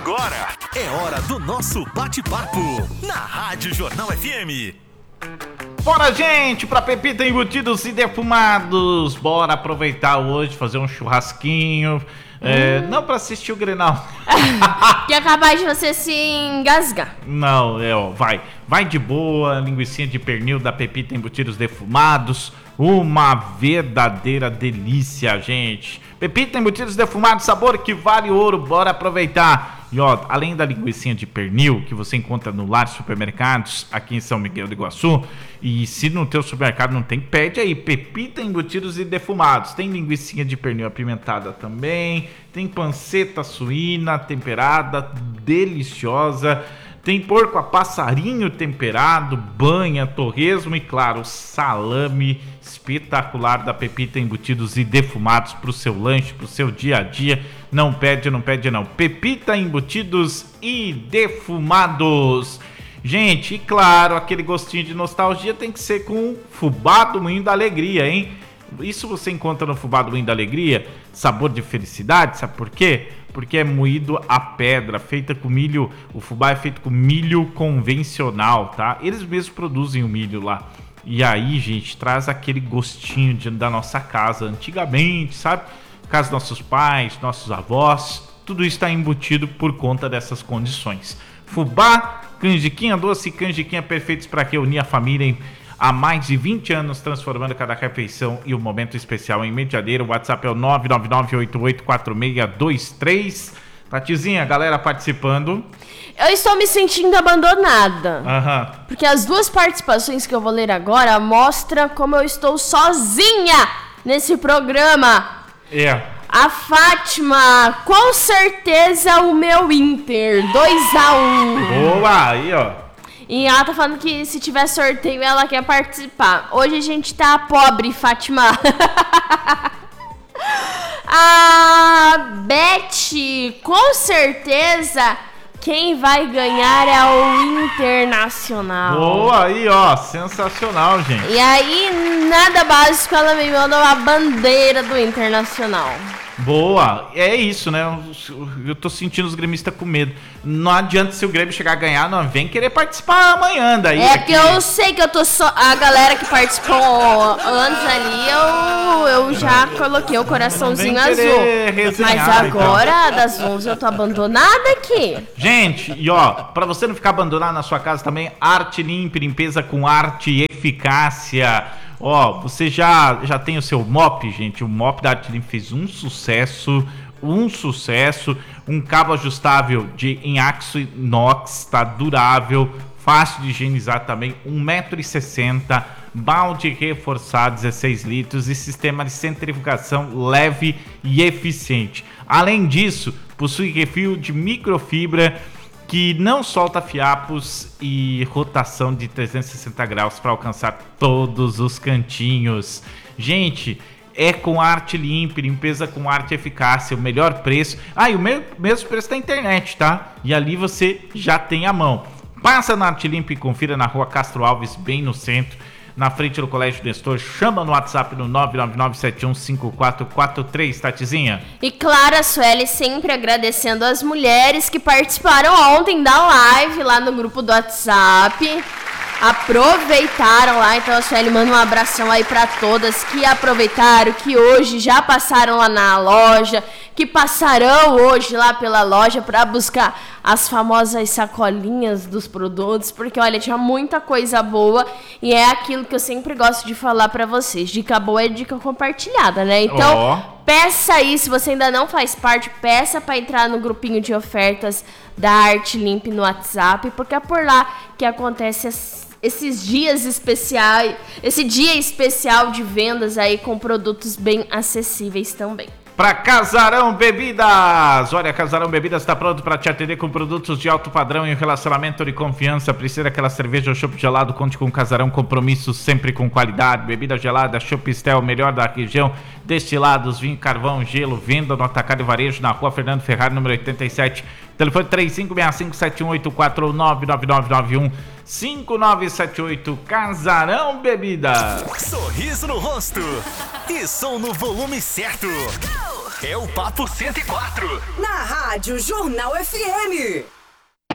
agora é hora do nosso bate-papo na Rádio Jornal FM. Bora, gente, pra Pepita Embutidos e Defumados. Bora aproveitar hoje, fazer um churrasquinho. Não pra assistir o Grenal. Que é capaz de você se engasgar. Não, vai de boa, linguicinha de pernil da Pepita Embutidos Defumados. Uma verdadeira delícia, gente. Pepita Embutidos Defumados, sabor que vale ouro. Bora aproveitar. E ó, além da linguicinha de pernil, que você encontra no Lar Supermercados, aqui em São Miguel do Iguaçu, e se no teu supermercado não tem, pede aí, Pepita Embutidos e Defumados. Tem linguicinha de pernil apimentada também, tem panceta suína temperada, deliciosa, tem porco a passarinho temperado, banha, torresmo e, claro, salame espetacular da Pepita Embutidos e Defumados pro seu lanche, pro seu dia a dia. Não pede não. Pepita Embutidos e Defumados. Gente, e claro, aquele gostinho de nostalgia tem que ser com fubá do Moinho da Alegria, hein? Isso você encontra no fubá do Moinho da Alegria, sabor de felicidade, sabe por quê? Porque é moído a pedra, feita com milho, o fubá é feito com milho convencional, tá? Eles mesmos produzem o milho lá. E aí, gente, traz aquele gostinho da nossa casa, antigamente, sabe? Casa dos nossos pais, nossos avós, tudo isso está embutido por conta dessas condições. Fubá, canjiquinha doce e canjiquinha perfeitos para reunir a família há mais de 20 anos, transformando cada refeição e um momento especial em mediadeira. O WhatsApp é o 999884623. Tatizinha, galera participando. Eu estou me sentindo abandonada. Porque as duas participações que eu vou ler agora mostram como eu estou sozinha nesse programa. A Fátima, com certeza o meu Inter, 2-1. Boa, aí ó. E ela tá falando que se tiver sorteio ela quer participar. Hoje a gente tá pobre, Fátima. A Beth, com certeza quem vai ganhar é o Internacional. Boa, aí ó, sensacional, gente. E aí, nada básico, ela me manda uma bandeira do Internacional. Boa, é isso, né? Eu tô sentindo os gremistas com medo. Não adianta se o Grêmio chegar a ganhar, não vem querer participar amanhã daí. É que eu sei que eu tô só. A galera que participou antes ali, eu já coloquei o coraçãozinho azul. Mas agora, então, das 11, eu tô abandonada aqui. Gente, e ó, pra você não ficar abandonado na sua casa também, Arte Limpe, limpeza com arte e eficácia. Ó, você já tem o seu mop, gente. O mop da Arte Limpe fez um sucesso. Um cabo ajustável em aço inox, tá durável, fácil de higienizar também. 1,60 m, balde reforçado 16 litros e sistema de centrifugação leve e eficiente. Além disso, possui refil de microfibra que não solta fiapos e rotação de 360 graus para alcançar todos os cantinhos. Gente, é com Arte Limpe, limpeza com arte e eficácia, o melhor preço. E o mesmo preço da internet, tá? E ali você já tem a mão. Passa na Arte Limpe e confira na rua Castro Alves, bem no centro, na frente do Colégio Nestor. Chama no WhatsApp no 999715443, Tatizinha. E Clara Sueli sempre agradecendo as mulheres que participaram ontem da live lá no grupo do WhatsApp. Aproveitaram lá, então a Sueli manda um abração aí pra todas que aproveitaram, que hoje já passaram lá na loja, que passarão hoje lá pela loja pra buscar as famosas sacolinhas dos produtos, porque olha, tinha muita coisa boa e é aquilo que eu sempre gosto de falar pra vocês, dica boa é dica compartilhada, né? Então, peça aí, se você ainda não faz parte, peça pra entrar no grupinho de ofertas da Arte Limpe no WhatsApp, porque é por lá que acontece esses dias especiais, esse dia especial de vendas aí com produtos bem acessíveis também. Para Casarão Bebidas. Olha, Casarão Bebidas está pronto para te atender com produtos de alto padrão e um relacionamento de confiança. Precisa daquela cerveja ou chopp gelado? Conte com Casarão, compromisso sempre com qualidade. Bebida gelada, chopp Estel, melhor da região. Destilados, vinho, carvão, gelo, venda no atacado e varejo na rua Fernando Ferrari, número 87. Telefone 3565-7184 ou 99991-5978. Casarão Bebidas. Sorriso no rosto e som no volume certo. É o Papo 104. Na rádio. Rádio Jornal FM.